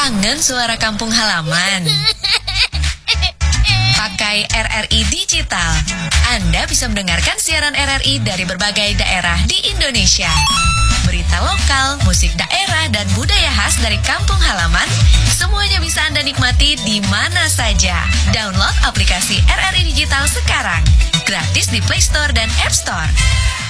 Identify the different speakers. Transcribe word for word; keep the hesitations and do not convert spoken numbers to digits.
Speaker 1: Kangen suara kampung halaman? Pakai R R I Digital, Anda bisa mendengarkan siaran R R I dari berbagai daerah di Indonesia. Berita lokal, musik daerah, dan budaya khas dari kampung halaman, semuanya bisa Anda nikmati di mana saja. Download aplikasi R R I Digital sekarang, gratis di Play Store dan App Store.